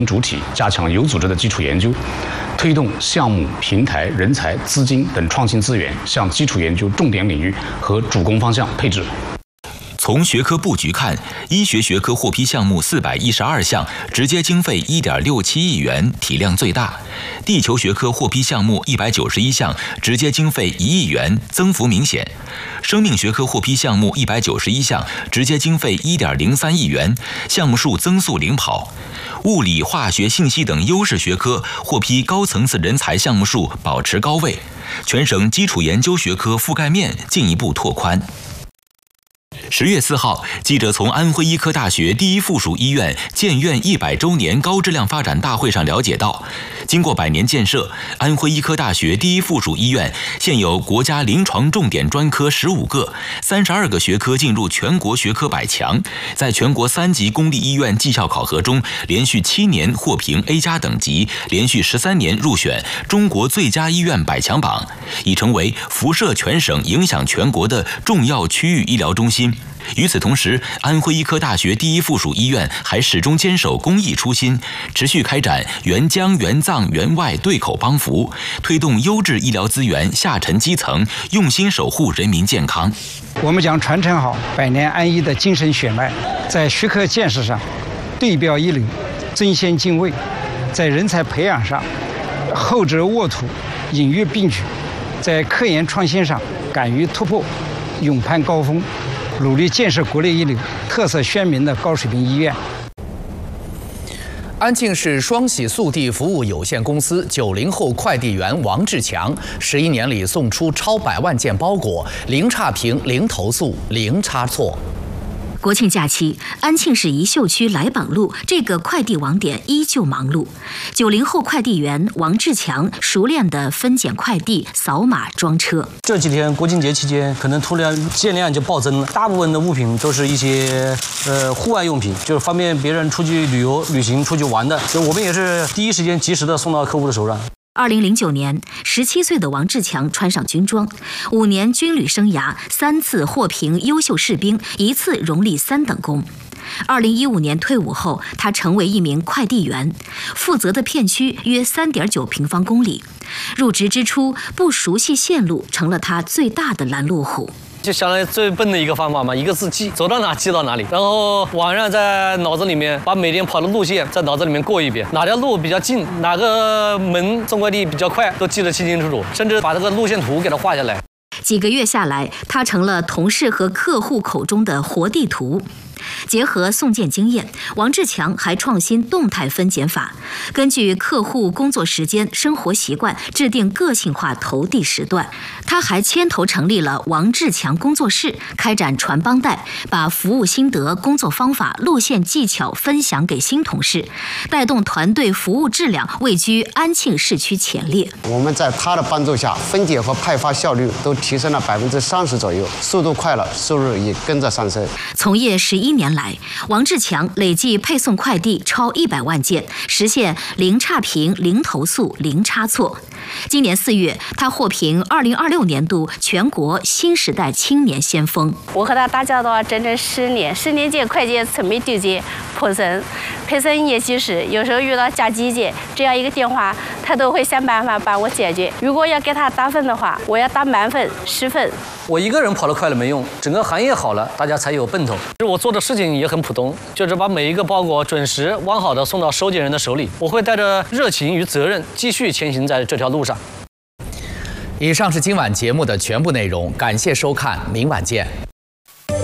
主体加强有组织的基础研究，推动项目、平台、人才、资金等创新资源向基础研究重点领域和主攻方向配置。 从学科布局看，医学学科获批项目412项，直接经费1.67亿元，体量最大；地球学科获批项目191项，直接经费1亿元，增幅明显；生命学科获批项目191项，直接经费1.03亿元，项目数增速领跑；物理、化学、信息等优势学科获批高层次人才项目数保持高位，全省基础研究学科覆盖面进一步拓宽。10月4号，记者从安徽医科大学第一附属医院建院100周年高质量发展大会上了解到，经过100年建设，安徽医科大学第一附属医院现有国家临床重点专科15个，32个学科进入全国学科100强，在全国3级公立医院绩效考核中，连续7年获评 A+ 等级，连续13年入选中国最佳医院100强榜，已成为辐射全省、影响全国的重要区域医疗中心。与此同时，安徽医科大学第一附属医院还始终坚守公益初心，持续开展援疆援藏援外对口帮扶，推动优质医疗资源下沉基层，用心守护人民健康。 我们将传承好百年安医的精神血脉，在学科建设上对标一流，争先进卫；在人才培养上厚植沃土，引育并举；在科研创新上敢于突破，勇攀高峰，努力建设国内一流、特色鲜明的高水平医院。 安庆市双喜速递服务有限公司90后快递员王志强，11年里送出超100万件包裹，零差评、零投诉、零差错。 国庆假期，安庆市宜秀区来宝路这个快递网点依旧忙碌。90后快递员王志强熟练地分拣快递、扫码装车。 这几天国庆节期间，可能件量就暴增了。大部分的物品都是一些户外用品，就是方便别人出去旅行、出去玩的。就我们也是第一时间及时的送到客户的手上。 2009年，17岁的王志强穿上军装，5年军旅生涯，3次获评优秀士兵，1次荣立3等功。2015年退伍后，他成为一名快递员，负责的片区约3.9平方公里。入职之初，不熟悉线路成了他最大的拦路虎。 就相当于最笨的一个方法嘛，一个字记，走到哪记到哪里，然后晚上在脑子里面把每天跑的路线在脑子里面过一遍，哪条路比较近，哪个门送快递比较快，都记得清清楚楚，甚至把这个路线图给它画下来。 几个月下来，他成了同事和客户口中的活地图。结合送件经验，王志强还创新动态分拣法，根据客户工作时间、生活习惯制定个性化投递时段。他还牵头成立了王志强工作室，开展传帮带，把服务心得、工作方法、路线技巧分享给新同事，带动团队服务质量位居安庆市区前列。 我们在他的帮助下，分拣和派发效率都提升了30%左右，速度快了，收入也跟着上升。 从业11年来，王志强累计配送快递超100万件，实现零差评、零投诉、零差错。今年4月，他获评2026年度全国新时代青年先锋。 我和他打交道整整10年，10年间快递从没丢件破损，配送也及时，有时候遇到加急件，只要一个电话，他都会想办法帮我解决。如果要给他打分的话，我要打满分10分。 我一个人跑得快了没用，整个行业好了，大家才有奔头。我做的事情也很普通，就是把每一个包裹准时完好的送到收件人的手里。我会带着热情与责任继续前行在这条路上。 以上是今晚节目的全部内容，感谢收看，明晚见。